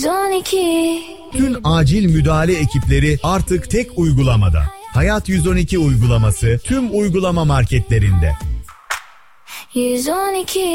112. Tüm acil müdahale ekipleri artık tek uygulamada. Hayat 112 uygulaması tüm uygulama marketlerinde. 112.